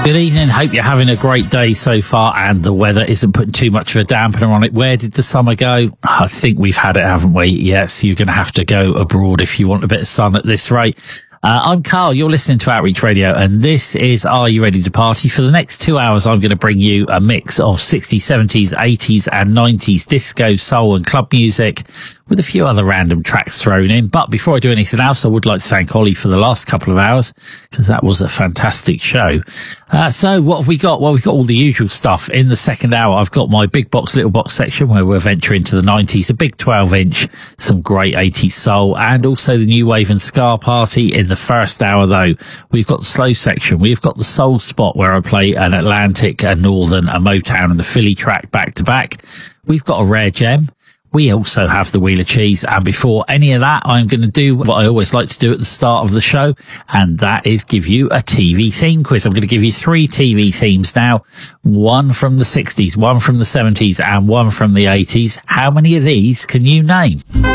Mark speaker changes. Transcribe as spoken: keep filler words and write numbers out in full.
Speaker 1: Good evening, hope you're having a great day so far and the weather isn't putting too much of a dampener on it. Where did the summer go? I think we've had it, haven't we? Yes, you're going to have to go abroad if you want a bit of sun at this rate. Uh, I'm Carl, you're listening to Outreach Radio, and this is Are You Ready to Party? For the next two hours, I'm going to bring you a mix of sixties, seventies, eighties and nineties disco, soul and club music, with a few other random tracks thrown in. But before I do anything else, I would like to thank Ollie for the last couple of hours, because that was a fantastic show. Uh, so what have we got? Well, we've got all the usual stuff. In the second hour, I've got my big box, little box section where we'll venture into the nineties, a big twelve inch, some great eighties soul, and also the new wave and ska party. In the first hour, though, we've got the slow section. We've got the soul spot where I play an Atlantic, a Northern, a Motown and a Philly track back to back. We've got a rare gem. We also have the Wheel of Cheese, and before any of that, I'm going to do what I always like to do at the start of the show, and that is give you a T V theme quiz. I'm going to give you three T V themes now, one from the sixties, one from the seventies, and one from the eighties. How many of these can you name?